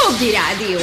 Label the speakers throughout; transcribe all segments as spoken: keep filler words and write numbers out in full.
Speaker 1: Hobby Rádió,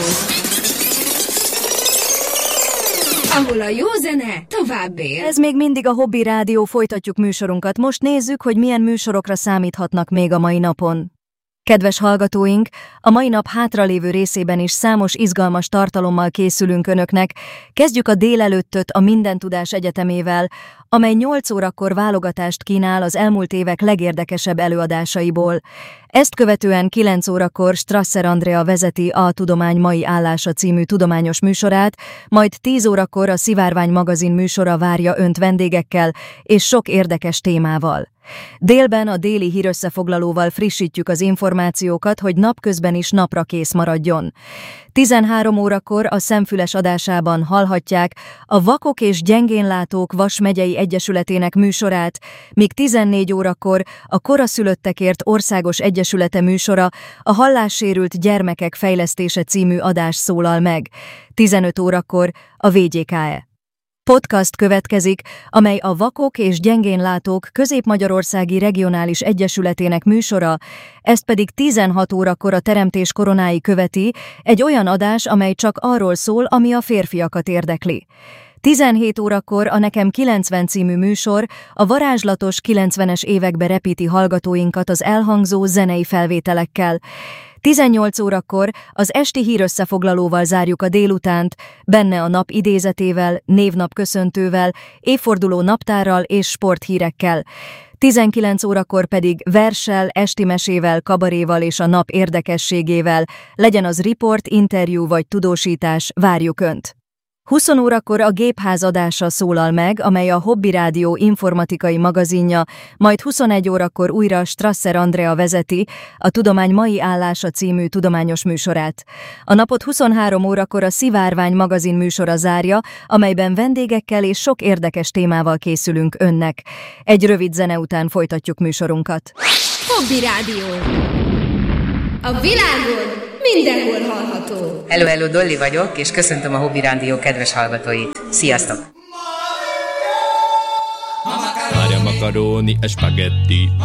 Speaker 1: ahol a jó zene tovább él.
Speaker 2: Ez még mindig a Hobby Rádió, folytatjuk műsorunkat. Most nézzük, hogy milyen műsorokra számíthatnak még a mai napon. Kedves hallgatóink, a mai nap hátralévő részében is számos izgalmas tartalommal készülünk önöknek. Kezdjük a délelőttöt a Mindentudás Egyetemével, amely nyolc órakor válogatást kínál az elmúlt évek legérdekesebb előadásaiból. Ezt követően kilenc órakor Strasser Andrea vezeti a Tudomány mai állása című tudományos műsorát, majd tíz órakor a Szivárvány magazin műsora várja önt vendégekkel és sok érdekes témával. Délben a déli hírösszefoglalóval frissítjük az információkat, hogy napközben is napra kész maradjon. tizenhárom órakor a Szemfüles adásában hallhatják a Vakok és Gyengénlátók Vas megyei egyesületének műsorát, míg tizennégy órakor a Koraszülöttekért Országos Egyesülete műsora, a Hallássérült Gyermekek Fejlesztése című adás szólal meg. tizenöt órakor a vé gyé ká e podcast következik, amely a Vakok és Gyengénlátók Közép-Magyarországi Regionális Egyesületének műsora, ezt pedig tizenhat órakor a Teremtés koronái követi, egy olyan adás, amely csak arról szól, ami a férfiakat érdekli. tizenhét órakor a Nekem kilencven című műsor a varázslatos kilencvenes évekbe repíti hallgatóinkat az elhangzó zenei felvételekkel. tizennyolc órakor az esti hírösszefoglalóval zárjuk a délutánt, benne a nap idézetével, névnap köszöntővel, évforduló naptárral és sporthírekkel. tizenkilenc órakor pedig verssel, esti mesével, kabaréval és a nap érdekességével, legyen az riport, interjú vagy tudósítás, várjuk önt. húsz órakor a Gépház adása szólal meg, amely a Hobby Rádió informatikai magazinja, majd huszonegy órakor újra Strasser Andrea vezeti a Tudomány mai állása című tudományos műsorát. A napot huszonhárom órakor a Szivárvány magazin műsora zárja, amelyben vendégekkel és sok érdekes témával készülünk önnek. Egy rövid zene után folytatjuk műsorunkat.
Speaker 1: Hobby Rádió, a világon mindenhol hallható.
Speaker 3: Hello, hello, Dolly vagyok, és köszöntöm a Hobby Rádió kedves hallgatóit. Sziasztok!
Speaker 4: Macaroni e spaghetti.